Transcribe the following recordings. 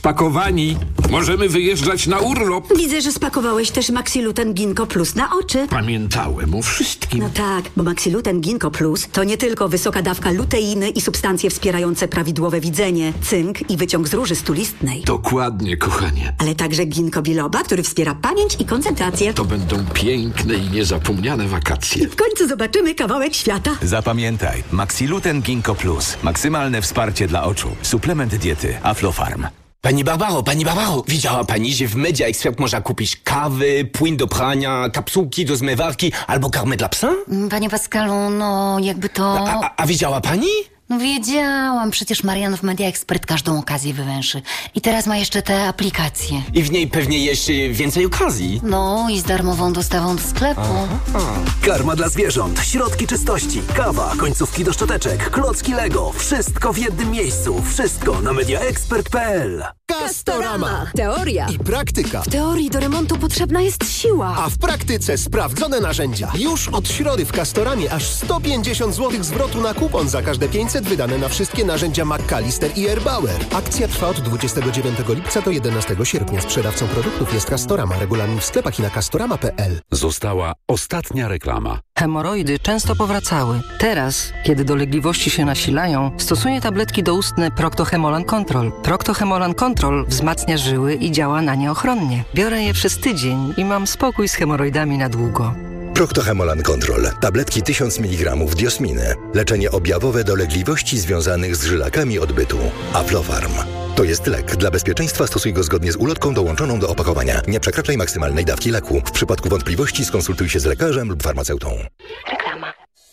Spakowani. Możemy wyjeżdżać na urlop. Widzę, że spakowałeś też Maxiluten Ginkgo Plus na oczy. Pamiętałem o wszystkim. No tak, bo Maxiluten Ginkgo Plus to nie tylko wysoka dawka luteiny i substancje wspierające prawidłowe widzenie, cynk i wyciąg z róży stulistnej. Dokładnie, kochanie. Ale także ginkgo biloba, który wspiera pamięć i koncentrację. To będą piękne i niezapomniane wakacje. W końcu zobaczymy kawałek świata. Zapamiętaj, Maxiluten Ginkgo Plus. Maksymalne wsparcie dla oczu. Suplement diety Aflofarm. Pani Barbaro, widziała pani, że w Media Expert można kupić kawy, płyn do prania, kapsułki do zmywarki albo karmę dla psa? Panie Pascalu, no jakby to... A widziała pani? No wiedziałam, przecież Marian w Media Expert każdą okazję wywęszy. I teraz ma jeszcze te aplikacje. I w niej pewnie jeszcze więcej okazji. No i z darmową dostawą do sklepu. Karma dla zwierząt, środki czystości, kawa, końcówki do szczoteczek, klocki Lego. Wszystko w jednym miejscu. Wszystko na mediaexpert.pl. Castorama. Teoria I praktyka. W teorii do remontu potrzebna jest siła. A w praktyce sprawdzone narzędzia. Już od środy w Castoramie aż 150 zł zwrotu na kupon za każde 500 wydane na wszystkie narzędzia McAllister i Erbauer. Akcja trwa od 29 lipca do 11 sierpnia. Sprzedawcą produktów jest Castorama. Regulamin w sklepach i na castorama.pl. Została ostatnia reklama. Hemoroidy często powracały. Teraz, kiedy dolegliwości się nasilają, stosuję tabletki doustne Procto-Hemolan Control. Procto-Hemolan Control wzmacnia żyły i działa na nie ochronnie. Biorę je przez tydzień i mam spokój z hemoroidami na długo. Procto-Hemolan Control. Tabletki 1000 mg diosminy. Leczenie objawowe dolegliwości związanych z żylakami odbytu. Aflofarm. To jest lek. Dla bezpieczeństwa stosuj go zgodnie z ulotką dołączoną do opakowania. Nie przekraczaj maksymalnej dawki leku. W przypadku wątpliwości skonsultuj się z lekarzem lub farmaceutą. Reklama.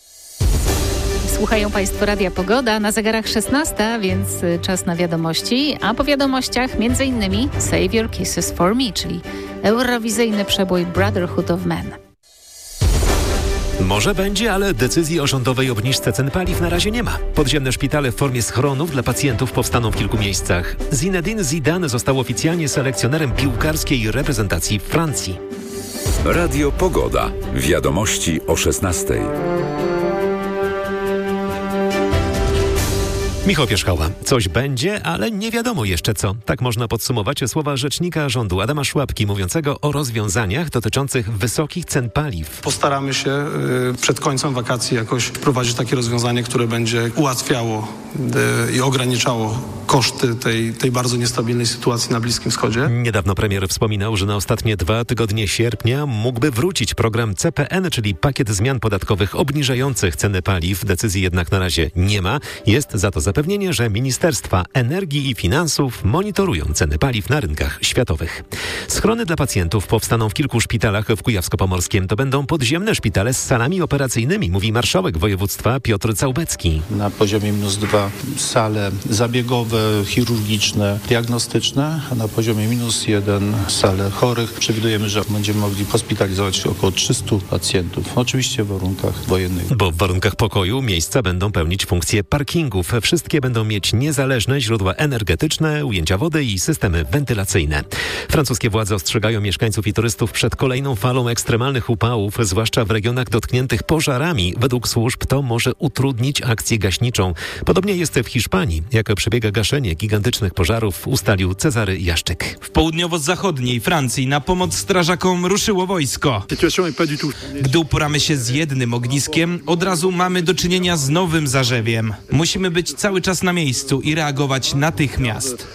Słuchają Państwo Radia Pogoda, na zegarach 16, więc czas na wiadomości, a po wiadomościach m.in. Save Your Kisses for Me, czyli eurowizyjny przebój Brotherhood of Man. Może będzie, ale decyzji o rządowej obniżce cen paliw na razie nie ma. Podziemne szpitale w formie schronów dla pacjentów powstaną w kilku miejscach. Zinedine Zidane został oficjalnie selekcjonerem piłkarskiej reprezentacji Francji. Radio Pogoda. Wiadomości o 16:00. Michał Pierzchała. Coś będzie, ale nie wiadomo jeszcze co. Tak można podsumować słowa rzecznika rządu Adama Szłapki mówiącego o rozwiązaniach dotyczących wysokich cen paliw. Postaramy się przed końcem wakacji jakoś wprowadzić takie rozwiązanie, które będzie ułatwiało i ograniczało koszty tej bardzo niestabilnej sytuacji na Bliskim Wschodzie. Niedawno premier wspominał, że na ostatnie 2 tygodnie sierpnia mógłby wrócić program CPN, czyli pakiet zmian podatkowych obniżających ceny paliw. Decyzji jednak na razie nie ma. Jest za to zapewnienie, że Ministerstwa Energii i Finansów monitorują ceny paliw na rynkach światowych. Schrony dla pacjentów powstaną w kilku szpitalach w Kujawsko-Pomorskiem. To będą podziemne szpitale z salami operacyjnymi, mówi marszałek województwa Piotr Całbecki. Na poziomie -2 sale zabiegowe, chirurgiczne, diagnostyczne, a na poziomie -1 sale chorych. Przewidujemy, że będziemy mogli hospitalizować około 300 pacjentów, oczywiście w warunkach wojennych. Bo w warunkach pokoju miejsca będą pełnić funkcję parkingów. Wszystkie będą mieć niezależne źródła energetyczne, ujęcia wody i systemy wentylacyjne. Francuskie władze ostrzegają mieszkańców i turystów przed kolejną falą ekstremalnych upałów, zwłaszcza w regionach dotkniętych pożarami. Według służb to może utrudnić akcję gaśniczą. Podobnie jest w Hiszpanii. Jak przebiega gaszenie gigantycznych pożarów, ustalił Cezary Jaszczyk. W południowo-zachodniej Francji na pomoc strażakom ruszyło wojsko. Gdy uporamy się z jednym ogniskiem, od razu mamy do czynienia z nowym zarzewiem. Musimy być cały czas na miejscu i reagować natychmiast.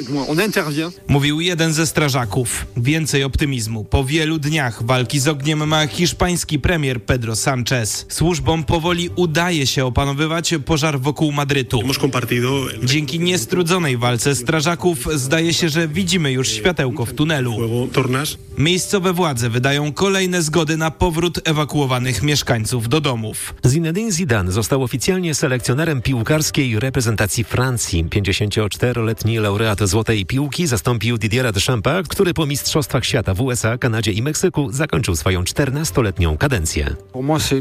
Mówił jeden ze strażaków. Więcej optymizmu. Po wielu dniach walki z ogniem ma hiszpański premier Pedro Sánchez. Służbom powoli udaje się opanowywać pożar wokół Madrytu. Dzięki niestrudzonej walce strażaków zdaje się, że widzimy już światełko w tunelu. Miejscowe władze wydają kolejne zgody na powrót ewakuowanych mieszkańców do domów. Zinedine Zidane został oficjalnie selekcjonerem piłkarskiej reprezentacji Francji. 54-letni laureat złotej piłki zastąpił Didiera Deschampa, który po mistrzostwach świata w USA, Kanadzie i Meksyku zakończył swoją 14-letnią kadencję.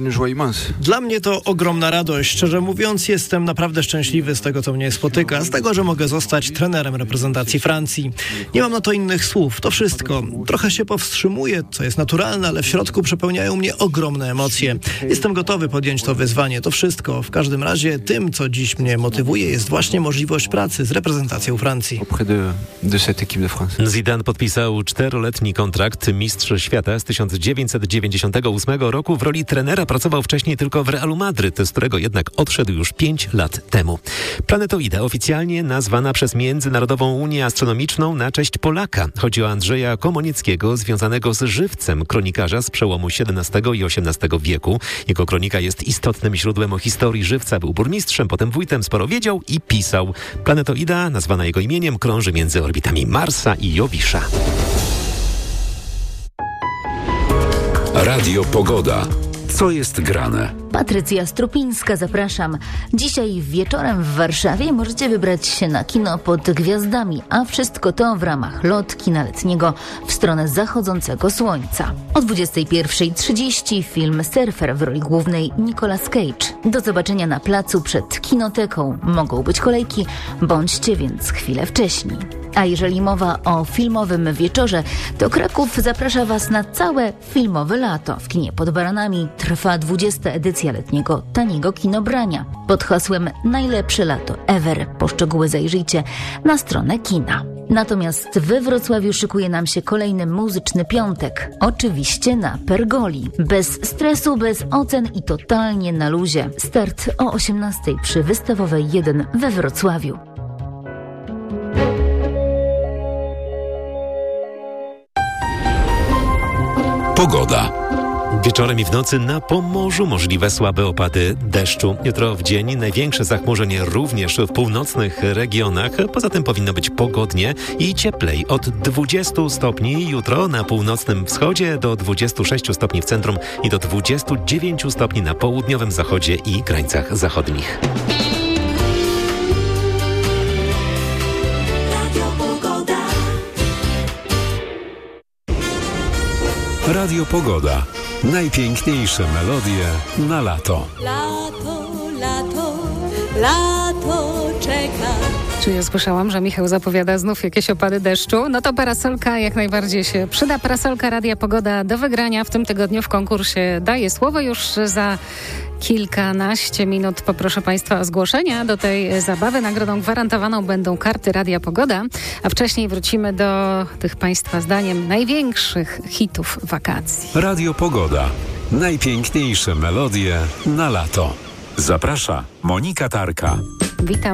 Dla mnie to ogromna radość. Szczerze mówiąc, jestem naprawdę szczęśliwy z tego, co mnie spotyka, z tego, tylko że mogę zostać trenerem reprezentacji Francji. Nie mam na to innych słów, to wszystko. Trochę się powstrzymuję, co jest naturalne, ale w środku przepełniają mnie ogromne emocje. Jestem gotowy podjąć to wyzwanie, to wszystko. W każdym razie tym, co dziś mnie motywuje, jest właśnie możliwość pracy z reprezentacją Francji. Zidane podpisał 4-letni kontrakt. Mistrz świata z 1998 roku w roli trenera pracował wcześniej tylko w Realu Madryt, z którego jednak odszedł już 5 lat temu. Planetoida oficjalnie nazwana przez Międzynarodową Unię Astronomiczną na cześć Polaka. Chodzi o Andrzeja Komonieckiego, związanego z żywcem, kronikarza z przełomu XVII i XVIII wieku. Jego kronika jest istotnym źródłem o historii żywca. Był burmistrzem, potem wójtem, sporo wiedział i pisał. Planetoida, nazwana jego imieniem, krąży między orbitami Marsa i Jowisza. Radio Pogoda. Co jest grane? Patrycja Strupińska, zapraszam. Dzisiaj wieczorem w Warszawie możecie wybrać się na kino pod gwiazdami, a wszystko to w ramach lot kina letniego w stronę zachodzącego słońca. O 21:30 film Surfer w roli głównej Nicolas Cage. Do zobaczenia na placu przed kinoteką. Mogą być kolejki, bądźcie więc chwilę wcześniej. A jeżeli mowa o filmowym wieczorze, to Kraków zaprasza Was na całe filmowe lato. W kinie pod Baranami trwa 20. edycja letniego taniego kinobrania pod hasłem Najlepsze lato ever. Po szczegóły zajrzyjcie na stronę kina. Natomiast we Wrocławiu szykuje nam się kolejny muzyczny piątek. Oczywiście na Pergoli. Bez stresu, bez ocen i totalnie na luzie. Start o 18:00 przy Wystawowej 1 we Wrocławiu. Pogoda. Wieczorem i w nocy na Pomorzu możliwe słabe opady deszczu. Jutro w dzień największe zachmurzenie również w północnych regionach. Poza tym powinno być pogodnie i cieplej. Od 20 stopni jutro na północnym wschodzie do 26 stopni w centrum i do 29 stopni na południowym zachodzie i krańcach zachodnich. Radio Pogoda. Najpiękniejsze melodie na lato. Lato, lato, lato czeka. Czy ja słyszałam, że Michał zapowiada znów jakieś opady deszczu? No to parasolka jak najbardziej się przyda. Parasolka Radia Pogoda do wygrania w tym tygodniu w konkursie Daję Słowo. Już za kilkanaście minut poproszę Państwa o zgłoszenia do tej zabawy. Nagrodą gwarantowaną będą karty Radia Pogoda, a wcześniej wrócimy do tych Państwa zdaniem największych hitów wakacji. Radio Pogoda. Najpiękniejsze melodie na lato. Zaprasza Monika Tarka. Witam.